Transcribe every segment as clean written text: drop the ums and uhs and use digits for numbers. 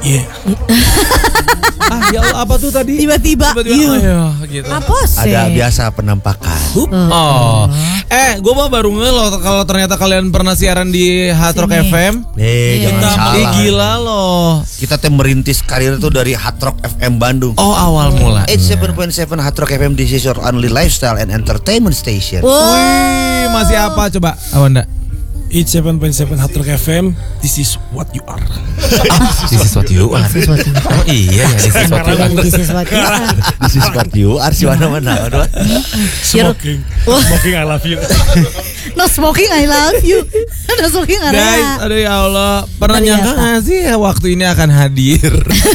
Iya. Ya Allah, apa tuh tadi? Tiba-tiba Ayo, gitu. apa sih? Ada biasa penampakan. Oh. Gue mau baru loh kalau ternyata kalian pernah siaran di Hard Rock Sini. FM. Jangan salah. Gila loh. Kita merintis karir itu dari Hard Rock FM Bandung. Oh, awal mula. 87.7 Hard Rock FM, this is your only lifestyle and entertainment station. Wih, masih apa coba, Awanda? It's 7.7 Hard Rock FM. This is what you are. This is what you are. Oh iya ya, this is what you are. This is what you are. This is what you are. Si mana-mana. Smoking. Smoking, I love you. No smoking, I love you. No smoking, I love Guys, you. aduh ya Allah, pernah Ternyata. nyangka gak sih ya waktu ini akan hadir?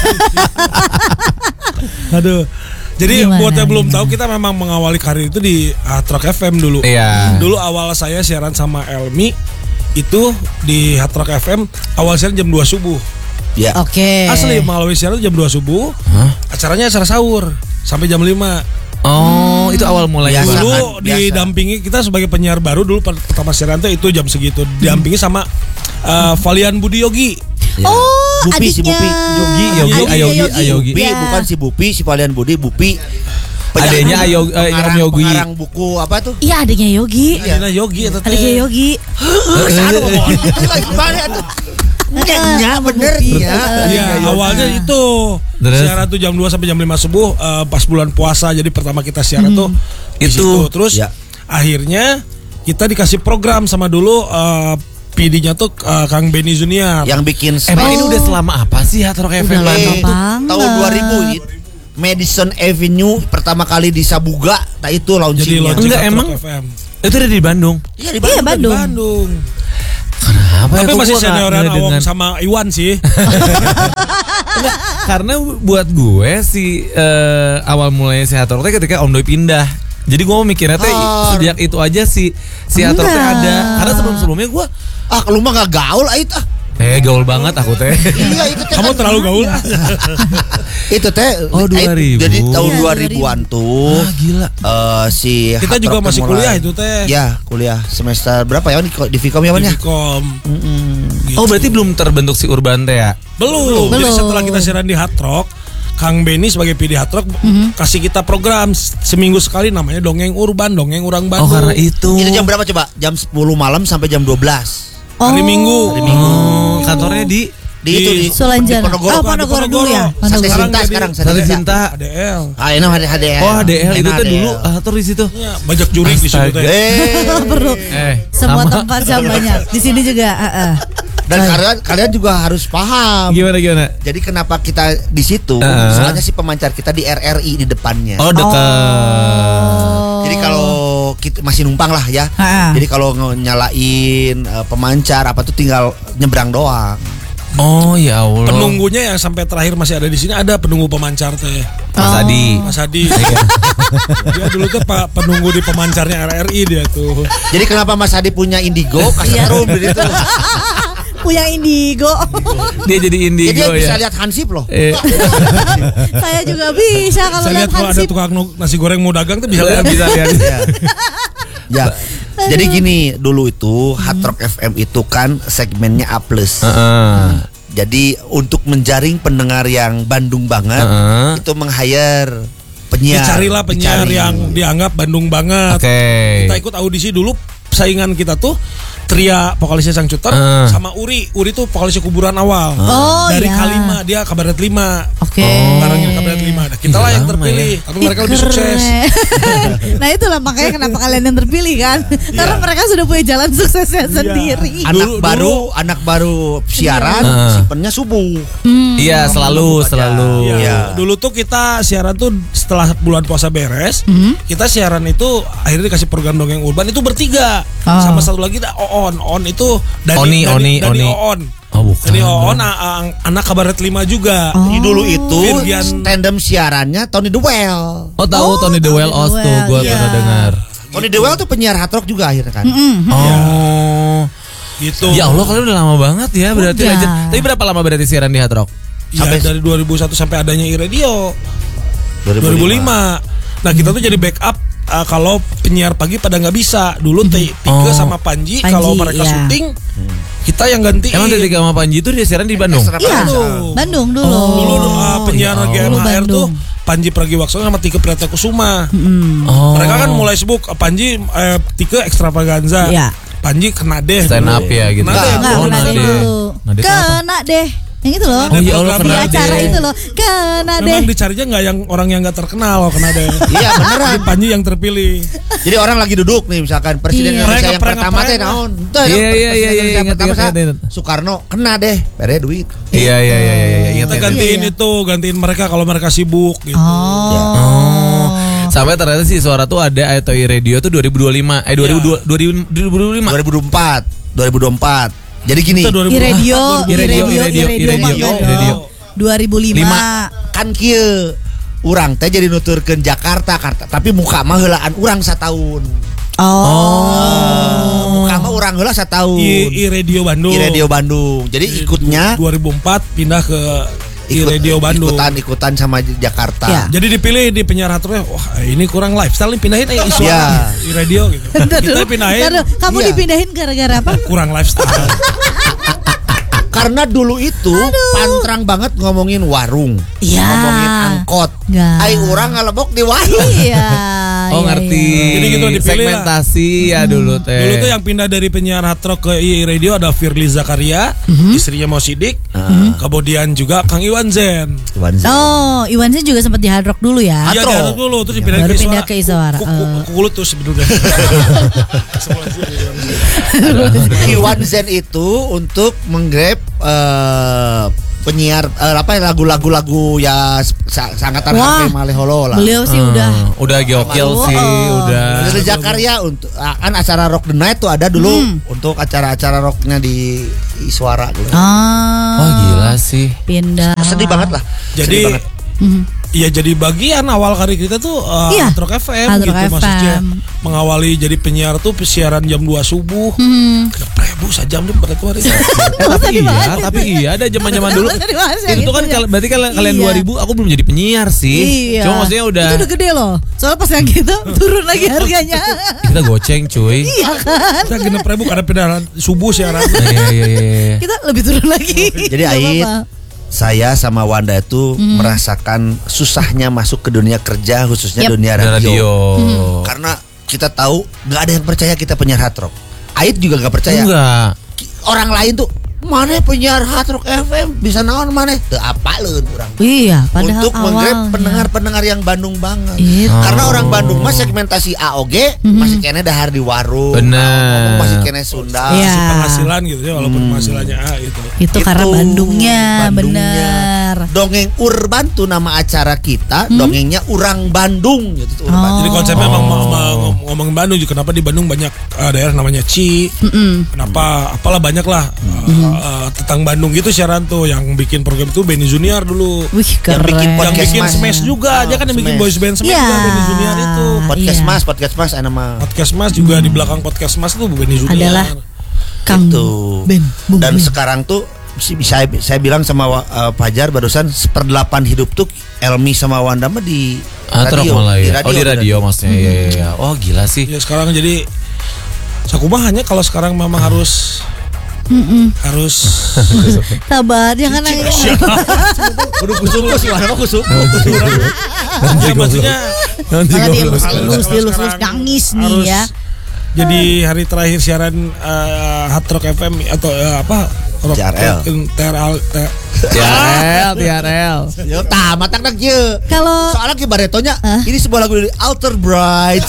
Aduh. Jadi Gimana, buat yang belum tahu, kita memang mengawali karir itu di Hard Rock FM dulu. Iya. Dulu awal saya siaran sama Elmi itu di Hard Rock FM, awal siaran jam 2 subuh. Ya. Oke. Asli melalui siaran jam 2 subuh. Acaranya acara sahur sampai jam 5. Oh, itu awal mulanya. Biasa. Dulu Biasa. didampingi, kita sebagai penyiar baru dulu pertama siaran itu jam segitu. Didampingi sama Valian Budi Yogi. Oh, Bupi, si adiknya. Bupi. Yogi, Adiknya Ayogi. Bupi Ya. bukan si Bupi, si Valian Budi, Bupi. Adanya Om Yogi. Pengarang buku apa tuh? Iya, adiknya Yogi. Adina Yogi atau Adiknya Yogi. Enggaknya bener ya. Iya, awalnya itu Terus? siaran tuh jam 2 sampai jam 5 subuh pas bulan puasa. Jadi pertama kita siaran tuh di Itu. situ. Terus Ya. akhirnya kita dikasih program sama dulu PD-nya tuh Kang Benny Junior. Yang bikin Emang ini udah selama apa sih Hard Rock FM Udah Bandung? lama banget. tahun 2000 Madison Avenue pertama kali di Sabuga, nah itu Jadi launchingnya. launching Enggak, Hard emang? Rock FM. Itu ada di Bandung. Iya di Iya, Bandung. Bandung. Kenapa Tapi kok masih gua nggak senioran ngedengar? Awam sama Iwan sih. Enggak, karena buat gue si awal mulanya si Hard Rock teh ketika Om Doi pindah. Jadi gue mikirnya teh sejak itu aja si Hard Rock teh ada. Karena sebelum-sebelumnya gue Lu mah gak gaul Ait gaul banget aku teh. Iya itu teh. Kamu terlalu gaul. Itu teh. Oh, 2000. Jadi tahun Iya, 2000-an tuh. Gila. Si Kita Hard juga Rock masih mulai. kuliah itu teh. Ya kuliah semester berapa ya di Vkom ya Wan ya? Vkom. Oh, berarti belum terbentuk si Urban teh ya? Belum. Jadi Belum. setelah kita siaran di Hard Rock, Kang Benny sebagai PD Hard Rock kasih kita program seminggu sekali namanya Dongeng Urban, Dongeng Urang Oh, Bandung. karena itu. Itu jam berapa coba? Jam 10 malam sampai jam 12. Hari Minggu. Oh, kantornya di Di Sulanjana. Ponorogo. Oh, Ponorogo dulu ya. Sate Ponorogo. Cinta sekarang. Sate Cinta. ADL. Ini HDL. Oh, HDL itu teh dulu atur di situ. Ya, banyak juri di situ teh. Perlu. Semua sama. tempat jam banyak. Di sini juga. Dan kalian juga harus paham. Gimana? Jadi kenapa kita di situ? Soalnya si pemancar kita di RRI di depannya. Oh, dekat. Jadi kalau kita masih numpang lah ya. Jadi kalau nyalain pemancar apa tuh tinggal nyebrang doang. Oh, ya Allah. Penunggunya yang sampai terakhir masih ada di sini ada penunggu pemancar teh. Mas Adi. Mas Adi. Dia dulu tuh penunggu di pemancarnya RRI dia tuh. Jadi kenapa Mas Adi punya Indigo? Kasih room di situ. Punya Indigo. Dia jadi Jadi indigo dia bisa ya. lihat Hansip loh. Saya juga bisa kalau Saya lihat lihat kalau ada Hansip. tukang nasi goreng mau dagang tuh bisa lihat. Bisa lihat. Ya. Jadi gini, dulu itu Hard Rock FM itu kan segmennya A+. Jadi untuk menjaring pendengar yang Bandung banget, itu meng-hire penyiar. Dicarilah penyiar yang dianggap Bandung banget. Oke. Kita ikut audisi dulu, saingan kita tuh Tria vokalisnya Sang Cuter sama Uri tuh vokalisnya Kuburan Awal. Dari iya. K5 dia Kabaret 5. Oke. Barangnya Kabaret 5. Nah, kita lah yang terpilih, tapi mereka lebih sukses. Nah itulah makanya kenapa kalian yang terpilih kan. Karena mereka sudah punya jalan suksesnya sendiri. Anak baru siaran, simpennya subuh. Iya, selalu. Iya. Dulu tuh kita siaran tuh setelah bulan puasa beres, kita siaran itu akhirnya dikasih program Dongeng Urban itu bertiga. Sama satu lagi On itu Dani Oon. Oh, bukan. Dani Oon anak Kabaret 5 juga. Dulu itu Virgian. tandem siarannya Tony Dewell. Oh, tahu Tony The Well Os tuh, gue iya. pernah dengar. Tony Dewell tuh penyiar Hard Rock juga akhirnya kan. Oh. Gitu. Ya Allah, kalian udah lama banget ya berarti Udah. legend. Tapi berapa lama berarti siaran di Hard Rock? Sampai dari 2001 sampai adanya iRadio 2005. Nah, kita tuh jadi backup kalau penyiar pagi pada nggak bisa. Dulu Tiga sama Panji kalau mereka syuting kita yang ganti. Emang Tiga sama Panji itu dia siaran di Bandung? Iya, Bandung dulu. Dulu penyiar GMHR tuh Panji Pragiwaksono sama Tika Priatakusuma. Mereka kan mulai sibuk. Panji Tika Extravaganza. Iya. Panji Kena Deh stand up ya gitu. Kena Deh dulu. Kena Deh. Yang itu loh. Oh iya Allah, di acara itu loh. Kena Deh. Memang dicarinya nggak yang orang yang nggak terkenal loh Kena Deh. Iya beneran. Panji yang terpilih. Jadi orang lagi duduk nih misalkan presiden Indonesia yang pertama teh naon? Iya, ingat. Soekarno Kena Deh, bere duit. Iya. Kita gantiin mereka kalau mereka sibuk gitu. Sampai ternyata si Suara tuh ada atau radio tuh 2025 2024. Jadi gini, Radio 2005 kan kieu urang teh jadi nuturkeun Jakarta, tapi muka mah heulaan urang satahun. Muka mah urang heula satahun. Radio Bandung. Jadi ikutnya 2004 pindah ke Radio Bandung. Ikutan sama Jakarta. Ya. Jadi dipilih di penyiar haturnya, wah ini kurang lifestyle nih, pindahin isu di radio gitu. Kita pindahin. Kamu dipindahin gara-gara apa? Kurang lifestyle. Karena dulu itu pantrang banget ngomongin warung, ngomongin angkot. Ai urang ngalebok di warung. Iya. Ngerti. Jadi gitu dipilih segmentasi ya dulu teh. Dulu tuh yang pindah dari penyiar hard rock ke radio ada Firly Zakaria, istrinya Mo Sidik, kemudian juga Kang Iwan Zen. Iwan Zen juga sempat di hard rock dulu ya. Iya, di hard rock dulu terus dipindah ke Iswara. Kukulut tuh sebetulnya. Iwan Zen itu untuk menggrab penyiar lagu-lagu ya sangatan HP Maleholo lah. Beliau sih udah gokil sih, udah. Firly Zakaria untuk kan acara Rock the Night tuh ada dulu untuk acara-acara rocknya di Iswara gitu. Wah gila sih. Pindah. Sedih banget lah. Jadi iya jadi bagian awal karir kita tuh Hard Rock FM gitu maksudnya. Mengawali jadi penyiar tuh siaran jam 2 subuh. Kenapa sejam tuh pada hari. Tapi iya ada zaman-zaman dulu. Itu kan berarti kalian 2000 aku belum jadi penyiar sih. Cuma maksudnya udah. Itu udah gede loh. Soalnya pas yang gitu turun lagi harganya. Kita goceng cuy. Iya kan. Kita 6.000 karena pindahan subuh siaran. Iya. Kita lebih turun lagi. Jadi Ait, saya sama Wanda itu merasakan susahnya masuk ke dunia kerja, khususnya dunia radio. Karena kita tahu nggak ada yang percaya kita penyiar hard rock. Ait juga nggak percaya. Enggak. Orang lain tuh mana penyiar hard rock FM bisa naon mana? Teu apaleun urang. Iya, padahal untuk menggrab pendengar-pendengar yang Bandung banget. Karena orang Bandung mah segmentasi AOG masih kene dahar di warung. Bener. Masih kene Sunda. Masih penghasilan gitu ya walaupun penghasilannya gitu. Itu karena Bandungnya. Bener. Dongeng Urban tuh nama acara kita, dongengnya Urang Bandung gitu tuh Urban. Jadi konsepnya emang ngomongin Bandung juga. Kenapa di Bandung banyak daerah namanya Ci. Kenapa apalah banyak lah tentang Bandung gitu siaran tuh. Yang bikin program itu Benny Junior dulu. Wih, keren. Yang bikin Smash juga. Dia kan yang bikin boys band Smash juga Benny Junior itu. Podcast Mas nama. Podcast Mas juga di belakang Podcast Mas tuh Benny Junior. Adalah Kang Ben. Dan sekarang tuh saya bilang sama Fajar barusan 1/8 hidup tuh Elmi sama Wanda mah di radio. Di radio maksudnya. Iya. Oh gila sih. Ya sekarang jadi Sakumah hanya kalau sekarang memang harus sabar, jangan nangis. Kudu kusuk sih, mana mah kusuk. Ya maksudnya dilus nangis nih ya. Jadi hari terakhir siaran Hard Rock FM atau apa? TRL. Yo tamat tak kieu. Kalau soalnya ki baretonya ini sebuah lagu dari Alter Bright.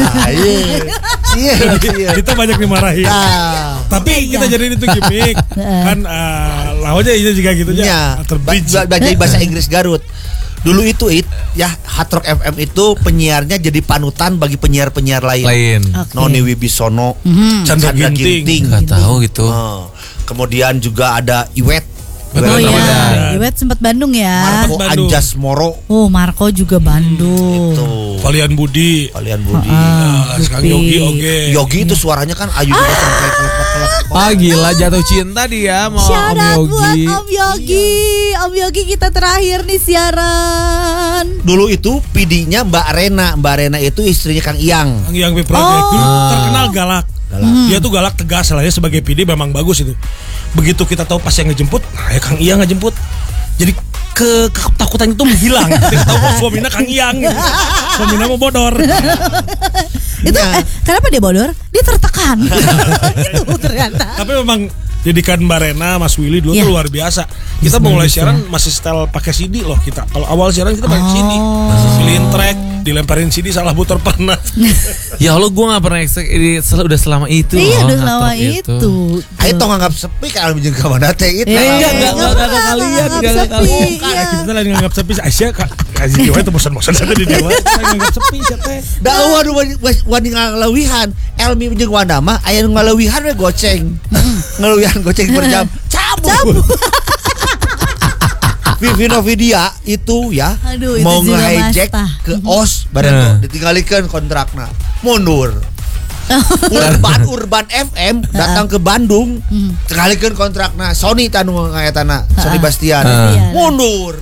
Iya. Kita banyak dimarahin. Tapi kita jadi itu gimmick. Kan lawannya ini juga gitu aja. Jadi bahasa Inggris Garut. Dulu itu ya Hard Rock FM itu penyiarnya jadi panutan bagi penyiar-penyiar lain. Noni Wibisono, Chandra Ginting. Enggak tahu gitu. Kemudian juga ada Iwet. Iwet duet sempat Bandung ya. Marco Anjas Moro. Oh, Marco juga Bandung. Itu. Valian Budi. Kang Yogi oke. Yogi itu suaranya kan ayu juga sampai kelep-kelep. Gila jatuh cinta dia mau Shout Om out Yogi. buat Om Yogi. Om Yogi kita terakhir nih siaran. Dulu itu PD-nya Mbak Rena. Mbak Rena itu istrinya Kang Iyang. Kang Iyang Project dulu terkenal galak. Dia tuh galak tegas lah ya sebagai PD memang bagus itu. Begitu kita tahu pas yang ngejemput, nah ya Kang Iyang ngejemput. Jadi ketakutan itu menghilang. Kita tahu suaminya Kang Iyang gitu. Suaminya mau bodor. Itu kenapa dia bodor? Dia tertekan. Itu ternyata. Tapi memang didikan Mbak Rena, Mas Willy dulu tuh luar biasa. Kita mulai siaran masih setel pakai CD loh kita. Kalau awal siaran kita pakai CD. Pilihin track, dilemparin CD salah putar pernah. Ya Allah, gue gak pernah expect ini udah selama itu. Iya, loh, udah selama itu. Ayo tong anggap sepi kalau menjeng kawan teh itu. Enggak kalian, enggak kalian. Kita lagi nganggap sepi Aisyah kasih Dewa itu bosan-bosan saja di Dewa. Kita nganggap sepi siapa? Da waduh wani ngalawihan. Elmi jeung Wanda mah aya nu ngalawihan we goceng. Ngalawihan goceng per jam. Cabut. Vivi Novidia itu ya Aduh, mau itu juga nge-hijack ke OS badan ditinggalikeun kontrakna. Mundur. Urban FM datang ke Bandung, tinggalikeun kontrakna. Sony tanu ngayatana, Sony Bastian. Mundur.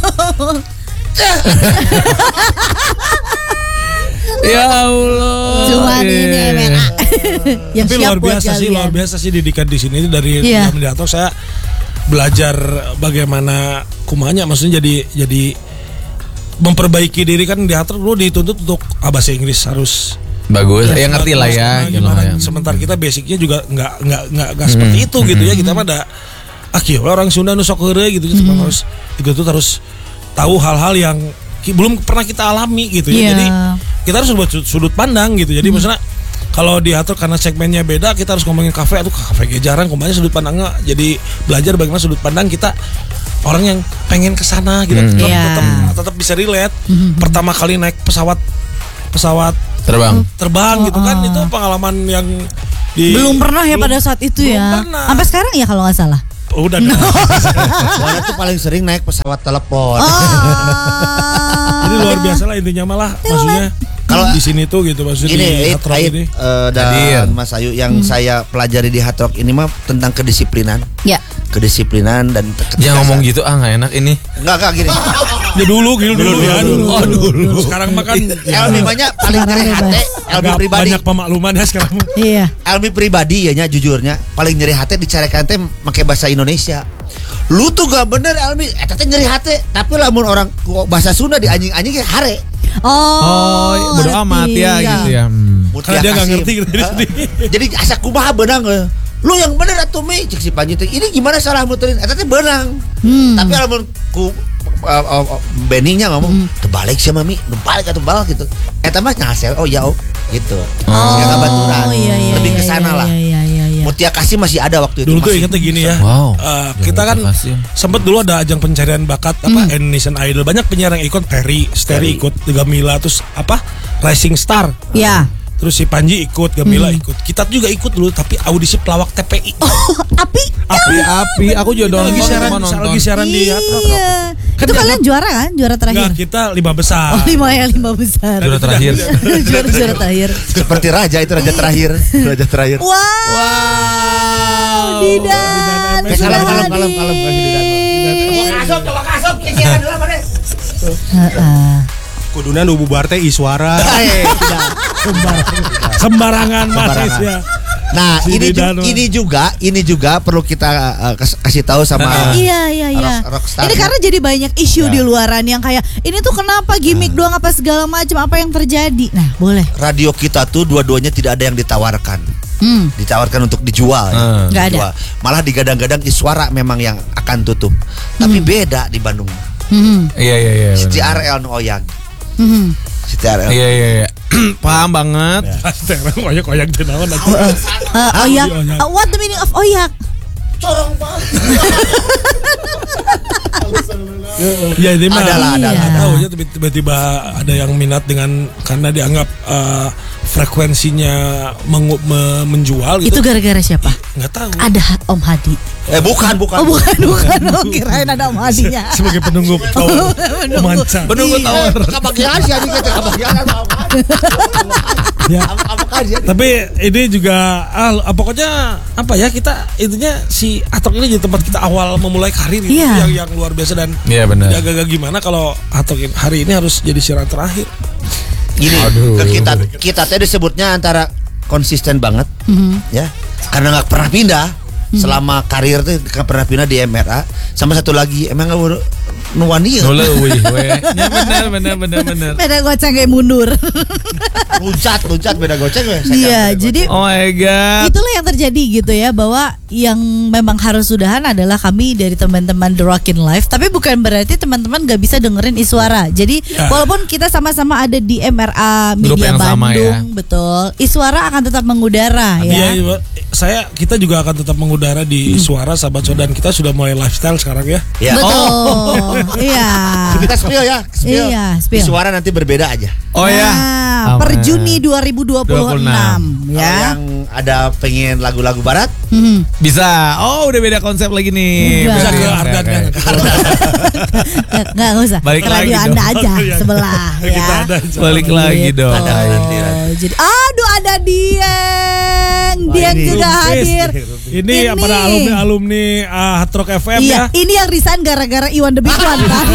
Ya Allah. Cuman ini memang yang Tapi siap luar biasa sih didikan di sini itu dari Mediator saya belajar bagaimana kumanya, maksudnya jadi memperbaiki diri kan di teater lu dituntut untuk bahasa Inggris harus bagus, ya ngerti lah ya. Gimana, sementara kita basicnya juga nggak seperti itu gitu ya. Kita mah ada orang Sunda nu sok heureuy gitu, harus itu tuh harus tahu hal-hal yang belum pernah kita alami gitu ya. Jadi kita harus buat sudut pandang gitu. Jadi maksudnya kalau di teater karena segmennya beda, kita harus ngomongin kafe atau kafe jarang, kemana sudut pandangnya. Jadi belajar bagaimana sudut pandang kita orang yang pengen kesana gitu, tetap bisa relate. Pertama kali naik pesawat terbang gitu kan, itu pengalaman yang belum pernah ya pada saat itu ya. Sampai sekarang ya kalau nggak salah. Udah. Wanda tuh paling sering naik pesawat telepon. Jadi luar biasa lah intinya malah maksudnya. Kalau di sini tuh gitu maksudnya ini, di Hard Rock ini. Dan Mas Ayu yang saya pelajari di Hard Rock ini mah tentang kedisiplinan. Ya. Kedisiplinan dan jangan ngomong gitu nggak enak ini. Enggak gini. Ya dulu. Dulu. Sekarang makan Elmi banyak paling nyeri hati. Elmi pribadi banyak pemakluman ya sekarang. Iya. Elmi pribadi ya jujurnya paling nyeri hati dicarekan teh pakai bahasa Indonesia. Lu tuh gak bener Elmi, eta teh nyeri hati. Tapi lamun orang bahasa Sunda di anjing-anjing kayak hare. Bodo amat ya gitu ya. Karena dia gak ngerti gitu. Jadi asa kumaha benang. Lu yang bener atuh Mi, cek si Panji teh. Ini gimana salah muterin? Eta teh benang. Tapi lamun ku Beningnya ngomong terbalik sih Mami, terbalik atau balik gitu. Eta mah ngasel gitu. Sekarang baturan. Lebih ke sana lah. Mutia Kasih masih ada waktu itu. Dulu tuh ingetnya gini ya. Kita kan sempet dulu ada ajang pencarian bakat Indonesian Idol. Banyak penyiar yang ikut, Steri ikut, Gamila, terus Rising Star. Iya. Terus si Panji ikut, Gamila ikut. Kita juga ikut dulu tapi audisi pelawak TPI. Api. Aku juga lagi siaran di Hard Rock. Itu kalian juara kan? Juara terakhir. Enggak, kita 5 besar. 5 besar. Juara terakhir. Juara terakhir. Seperti raja itu raja terakhir. Raja terakhir. Wow. Didan. Kalem kasih Didan. Kasop kesiaran dulu mana? Kuduna nu bubar teh Iswara. Sembarangan Mas ya. Nah, ini juga perlu kita kasih tahu sama Iya. Rockstar. Ini karena jadi banyak isu di luaran yang kayak ini tuh kenapa gimmick doang apa segala macam, apa yang terjadi. Nah, boleh. Radio kita tuh dua-duanya tidak ada yang ditawarkan. Ditawarkan untuk dijual. Nggak ada. Malah digadang-gadang Iswara memang yang akan tutup. Tapi beda di Bandung. Iya. Siti RL nu oyang. Siti RL. Iya. Paham banget. Sekarang oyak teh naon atuh. Oyak. What the meaning of oyak? Corong banget. Ya ini mah ada. Tahu ya tiba-tiba ada yang minat dengan karena dianggap frekuensinya menjual gitu. Itu gara-gara siapa? Nggak tahu. Ada Om Hadi. Bukan. Oh bukan. Oh, kirain ada Om Hadinya. Sebagai penunggu tower pemancar. Penunggu tower. Kebagian sih Adi kita kebagian. Ya. Apakah dia? Tapi ini juga pokoknya apa ya, kita intinya si Hatrok ini jadi tempat kita awal memulai karir gitu, Iya. yang luar biasa dan Iya benar. agak-agak gimana kalau Hatrok hari ini harus jadi siaran terakhir. Gini, Aduh. kita teh disebutnya antara konsisten banget, ya, karena nggak pernah pindah selama karir tuh nggak pernah pindah di MRA. Sama satu lagi, emang nggak nuwani ya? Nuleuwih we. Ya benar. Beda goceng kayak mundur. Luncat beda goceng ya. Iya, jadi Oh my god. itulah yang terjadi gitu ya, bahwa yang memang harus sudahan adalah kami dari teman-teman The Rockin' Life, tapi bukan berarti teman-teman gak bisa dengerin Iswara. Jadi walaupun kita sama-sama ada di MRA Grup Media yang sama Bandung, ya. betul, Iswara akan tetap mengudara ya. Iya, kita juga akan tetap mengudara di Suara Sahabat So, dan kita sudah mulai lifestyle sekarang ya. Ya. Betul. Iya. Kita spill ya, spill. Iya, Di spill. suara nanti berbeda aja. Oh ya. Nah, per Aman. Juni 2026 Kalau ya. yang ada pengen lagu-lagu barat, Bisa. Oh, udah beda konsep lagi nih. Udah. Bisa Berarti ke oke, Ardan oke. Nggak usah. Balik Ke radio lagi Anda dong. aja Iya. sebelah Kita ya. ada Balik lagi dong. Ada nanti. Jadi aduh ada Dieng juga hadir. Ini pada alumni Hatrok FM Iya, ya. ini yang resign gara-gara Iwan the Big One kan.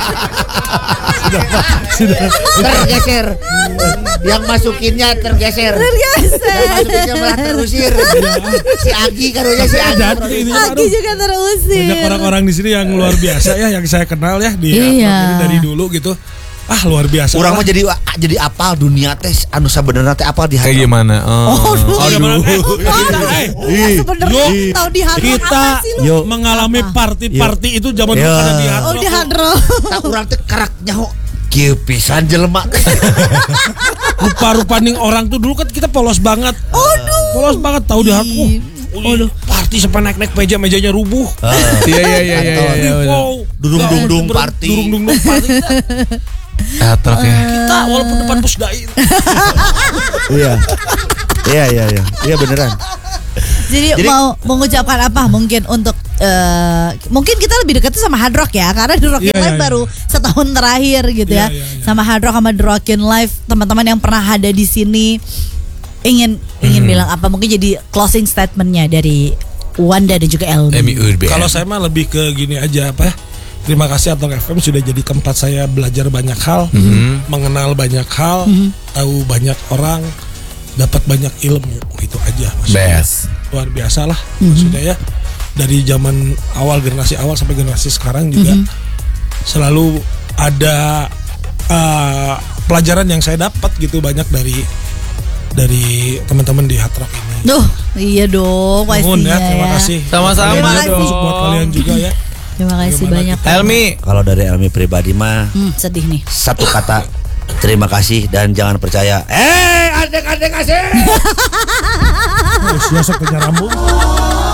Tergeser. Yang masukinnya tergeser. Yang masukinnya malah terusir. Si Agi karunya si Agi. Dan intinya, Aki aduh, juga terusir. banyak orang-orang di sini yang luar biasa ya, yang saya kenal ya di Iya. Hatrok ini dari dulu gitu. Luar biasa. Orang mah jadi apal dunia teh anu sabenerna teh apal di Kayak hati. gimana? Gimana? Sebenarnya tahu di Hard Rock Kita apa sih lu? mengalami party itu zaman dulu Yo. ada di Oh Hatrok. di Hard Rock. Tak urang teh kerak nyaho. Kieu pisan jelema teh. Rupa-rupa ning orang tuh dulu kan kita polos banget. Polos banget tahu di Hatrok. Party sampai naik-naik mejanya rubuh. Iya. Wow. Durung-dung party. Durung-dung party. Hatrok ya. Kita walaupun depan pusdain. Iya. Iya beneran. Jadi mau mengucapkan apa mungkin untuk mungkin kita lebih dekat sama Hard Rock ya, karena The Rockin' Iya, Life iya. baru setahun terakhir gitu ya. Iya. Sama Hard Rock sama The Rockin' Life, teman-teman yang pernah ada di sini ingin bilang apa, mungkin jadi closing statementnya dari Wanda dan juga Elmi. Emi Urban. Kalau saya mah lebih ke gini aja apa ya. Terima kasih Hatrok FM sudah jadi tempat saya belajar banyak hal, mengenal banyak hal, tahu banyak orang, dapat banyak ilmu, itu aja maksudnya. Best. Luar biasa lah maksudnya ya. Dari zaman awal, generasi awal sampai generasi sekarang juga selalu ada pelajaran yang saya dapat gitu banyak dari teman-teman di Hatrok ini. Duh, iya dong Nuhun pastinya ya, terima ya. kasih. Sama-sama Terima kasih. Termasuk buat kalian juga ya. Terima kasih Gimana banyak. Elmi. Kalau dari Elmi pribadi mah Sedih nih. satu kata, terima kasih dan jangan percaya. Adek kasih. Siasat punya rambut.